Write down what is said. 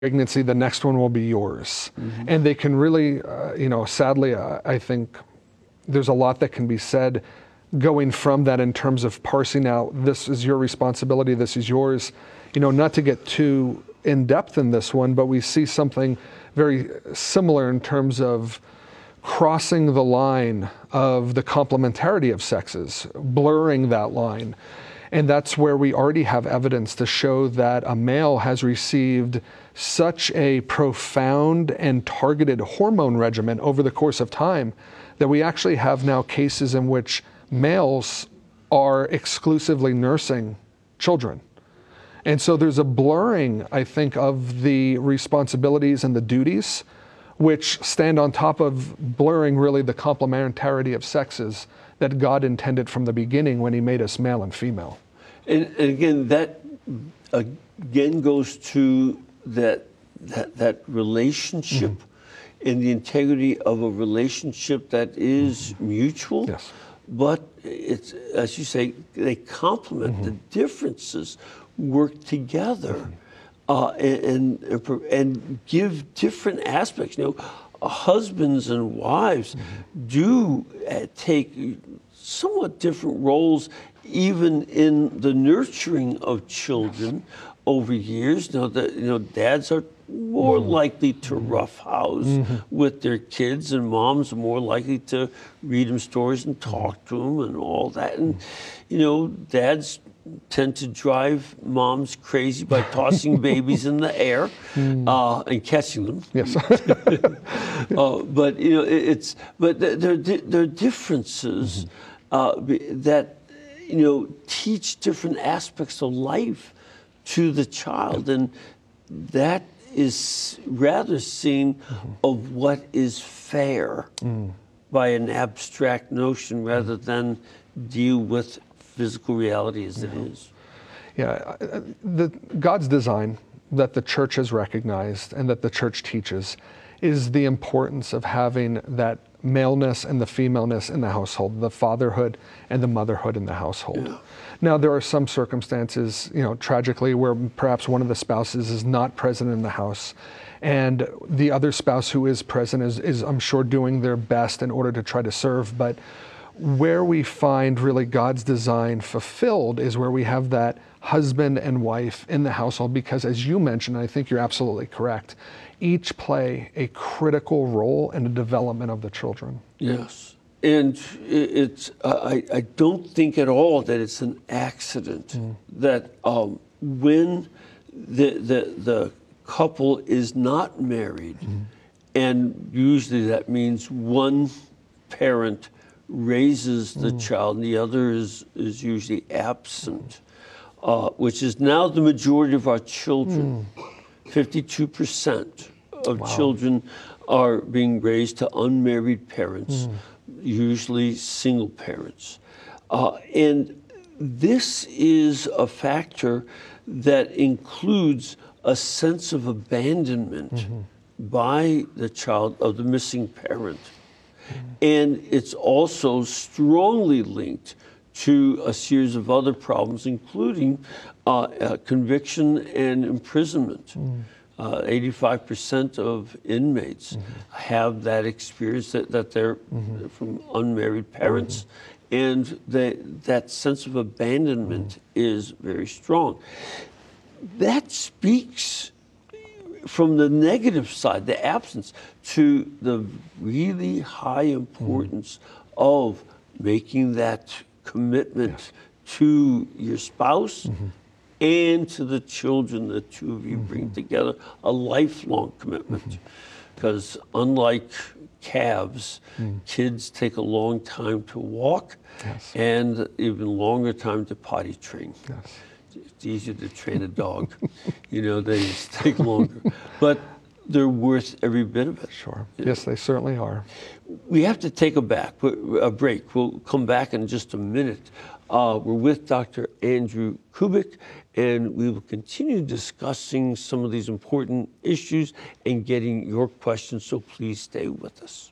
pregnancy, the next one will be yours. And they can really, sadly, I think there's a lot that can be said going from that in terms of parsing out, this is your responsibility, this is yours. Not to get too in depth in this one, but we see something very similar in terms of crossing the line of the complementarity of sexes, blurring that line. And that's where we already have evidence to show that a male has received such a profound and targeted hormone regimen over the course of time that we actually have now cases in which males are exclusively nursing children. And so there's a blurring, I think, of the responsibilities and the duties, which stand on top of blurring really the complementarity of sexes that God intended from the beginning when he made us male and female. And again, that again goes to that relationship and the integrity of a relationship that is mutual. Yes. But it's, as you say, they complement. The differences work together and give different aspects. Husbands and wives do take somewhat different roles, even in the nurturing of children over years. Dads are more likely to roughhouse with their kids, and moms are more likely to read them stories and talk to them and all that. And dads tend to drive moms crazy by tossing babies in the air and catching them. Yes. But there are differences that teach different aspects of life to the child, and that is rather seen of what is fair by an abstract notion rather than deal with physical reality as it is. Yeah, God's design that the church has recognized and that the church teaches is the importance of having that maleness and the femaleness in the household, the fatherhood and the motherhood in the household. Yeah. Now, there are some circumstances, tragically, where perhaps one of the spouses is not present in the house, and the other spouse who is present is, I'm sure, doing their best in order to try to serve. But where we find really God's design fulfilled is where we have that husband and wife in the household, because as you mentioned, I think you're absolutely correct, each play a critical role in the development of the children. Yes. And I don't think at all that it's an accident that when the couple is not married, and usually that means one parent raises the child and the other is usually absent, which is now the majority of our children. 52% of children are being raised to unmarried parents, usually single parents. And this is a factor that includes a sense of abandonment by the child of the missing parent. And it's also strongly linked to a series of other problems, including conviction and imprisonment. 85% of inmates have that experience that they're from unmarried parents, and that sense of abandonment is very strong. That speaks from the negative side, the absence, to the really high importance of making that commitment to your spouse and to the children the two of you bring together, a lifelong commitment. Because unlike calves, kids take a long time to walk and even longer time to potty train. Yes. It's easier to train a dog. They just take longer. But they're worth every bit of it. Sure. Yes, they certainly are. We have to take a break. We'll come back in just a minute. We're with Dr. Andrew Kubik, and we will continue discussing some of these important issues and getting your questions, so please stay with us.